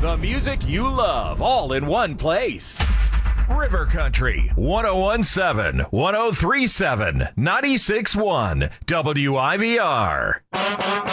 The music you love, all in one place. River Country, 1017, 1037, 961, WIVR.